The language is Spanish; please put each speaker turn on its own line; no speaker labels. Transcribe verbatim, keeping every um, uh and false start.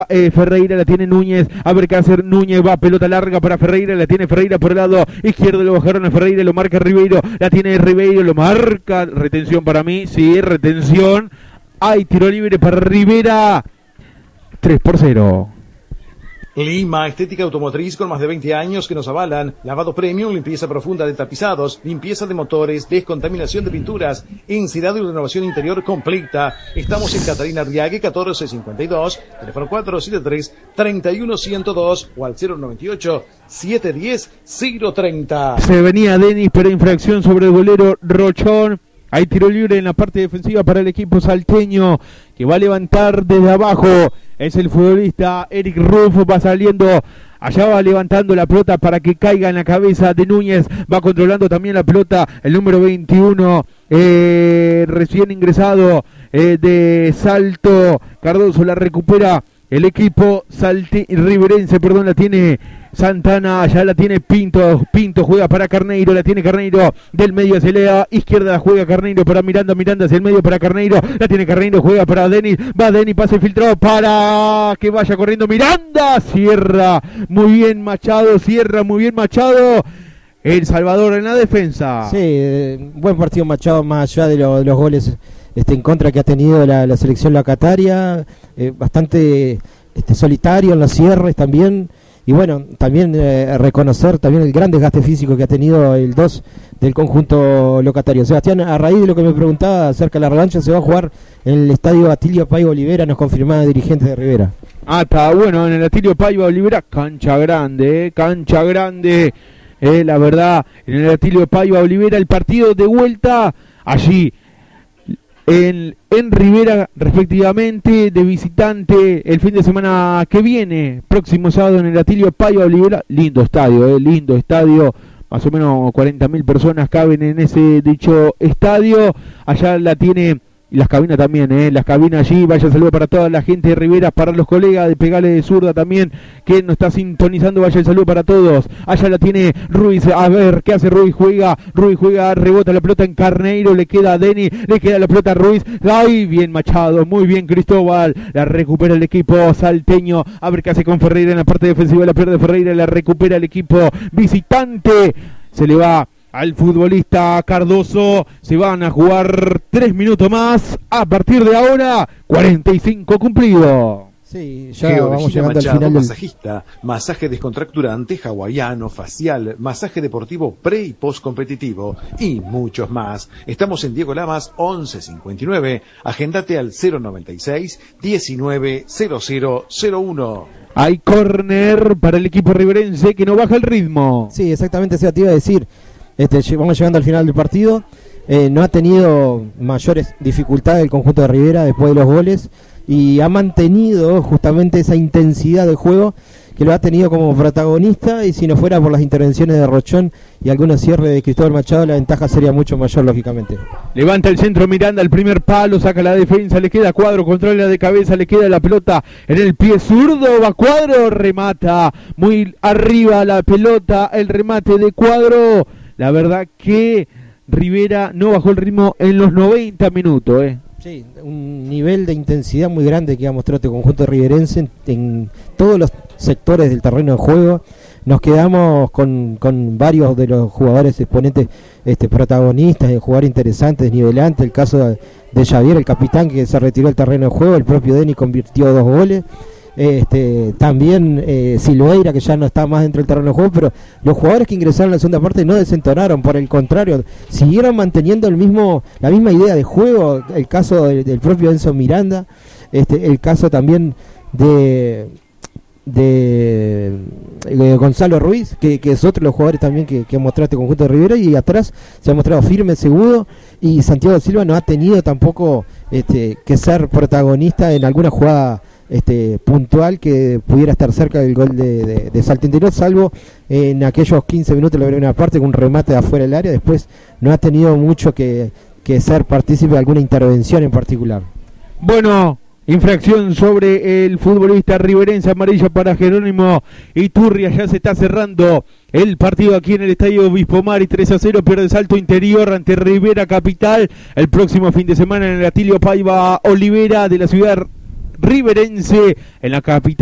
Eh, Ferreira, la tiene Núñez, a ver qué hacer Núñez, va pelota larga para Ferreira, la tiene Ferreira por el lado izquierdo, lo bajaron a Ferreira, lo marca Ribeiro, la tiene Ribeiro, lo marca, retención para mí, sí, retención, hay tiro libre para Rivera, tres por cero.
Lima, estética automotriz con más de veinte años que nos avalan. Lavado premium, limpieza profunda de tapizados, limpieza de motores, descontaminación de pinturas, encerado y renovación interior completa. Estamos en Catarina Arriague, catorce cincuenta y dos, teléfono cuatro siete tres, tres uno uno cero dos o al cero noventa y ocho, siete uno cero, cero treinta.
Se venía Denis, pero infracción sobre el golero Rochón. Hay tiro libre en la parte defensiva para el equipo salteño, que va a levantar desde abajo. Es el futbolista Eric Ruff, va saliendo, allá va levantando la pelota para que caiga en la cabeza de Núñez. Va controlando también la pelota el número veintiuno, eh, recién ingresado eh, de Salto. Cardoso la recupera el equipo salte, riverense, perdón, la tiene Santana, ya la tiene Pinto, Pinto juega para Carneiro, la tiene Carneiro, del medio hacia la izquierda, juega Carneiro para Miranda, Miranda hacia el medio para Carneiro, la tiene Carneiro, juega para Denis, va Denis, pase filtrado para que vaya corriendo Miranda, cierra muy bien Machado, cierra muy bien Machado, El Salvador en la defensa.
Sí, eh, buen partido Machado, más allá de, lo, de los goles este, en contra que ha tenido la, la selección locataria, eh, bastante este, solitario en los cierres también. Y bueno, también eh, reconocer también el gran desgaste físico que ha tenido el dos del conjunto locatario. Sebastián, a raíz de lo que me preguntaba acerca de la revancha, se va a jugar en el estadio Atilio Paiva Olivera, nos confirmaba dirigentes de Rivera.
Ah, está bueno, en el Atilio Paiva Olivera, cancha grande, eh, cancha grande, eh, la verdad, en el Atilio Paiva Olivera, el partido de vuelta, allí En, en Rivera respectivamente, de visitante el fin de semana que viene, próximo sábado en el Atilio Paiva Olivera, lindo estadio, eh, lindo estadio, más o menos cuarenta mil personas caben en ese dicho estadio, allá la tiene, y las cabinas también, eh, las cabinas allí, vaya saludo para toda la gente de Rivera, para los colegas de Pegale de Zurda también, que nos está sintonizando, vaya el saludo para todos, allá la tiene Ruiz, a ver, ¿qué hace Ruiz? Juega, Ruiz juega, rebota la pelota en Carneiro, le queda a Denis, le queda la pelota a Ruiz, ay, bien Machado, muy bien Cristóbal, la recupera el equipo salteño, a ver qué hace con Ferreira en la parte defensiva, la pierde Ferreira, la recupera el equipo visitante, se le va al futbolista Cardoso, se van a jugar tres minutos más, a partir de ahora, cuarenta y cinco cumplido.
Sí, ya vamos llegando
Machado,
al final del...
masajista, masaje descontracturante, hawaiano, facial, masaje deportivo pre y post competitivo y muchos más. Estamos en Diego Lamas once cincuenta y nueve, agéndate al cero noventa y seis, diecinueve, cero cero cero uno.
Hay córner para el equipo riverense que no baja el ritmo.
Sí, exactamente, se te iba a decir. Este, vamos llegando al final del partido, eh, no ha tenido mayores dificultades el conjunto de Rivera después de los goles y ha mantenido justamente esa intensidad de juego que lo ha tenido como protagonista, y si no fuera por las intervenciones de Rochón y algunos cierres de Cristóbal Machado, la ventaja sería mucho mayor, lógicamente.
Levanta el centro Miranda, el primer palo, saca la defensa, le queda Cuadro, controla de cabeza, le queda la pelota en el pie zurdo, va Cuadro, remata muy arriba la pelota, el remate de Cuadro. La verdad que Rivera no bajó el ritmo en los noventa minutos. Eh.
Sí, un nivel de intensidad muy grande que ha mostrado este conjunto riverense en, en todos los sectores del terreno de juego. Nos quedamos con, con varios de los jugadores exponentes este, protagonistas, jugadores interesantes, desnivelantes. El caso de, de Javier, el capitán, que se retiró del terreno de juego. El propio Denis convirtió dos goles. Este, también eh, Silveira, que ya no está más dentro del terreno de juego, pero los jugadores que ingresaron en la segunda parte no desentonaron, por el contrario, siguieron manteniendo el mismo, la misma idea de juego. El caso del, del propio Enzo Miranda, este, el caso también de, de, de Gonzalo Ruiz, que, que es otro de los jugadores también que, que mostró este conjunto de Rivera, y atrás se ha mostrado firme, seguro, y Santiago Silva no ha tenido tampoco este, que ser protagonista en alguna jugada Este, puntual que pudiera estar cerca del gol de, de, de Salta Interior, salvo en aquellos quince minutos de la primera parte con un remate de afuera del área. Después no ha tenido mucho que, que ser partícipe de alguna intervención en particular.
Bueno, infracción sobre el futbolista riverense, amarilla para Jerónimo Iturria. Ya se está cerrando el partido aquí en el estadio Bispomar y tres a cero pierde Salto Interior ante Rivera Capital el próximo fin de semana en el Atilio Paiva Olivera de la ciudad riverense en la capital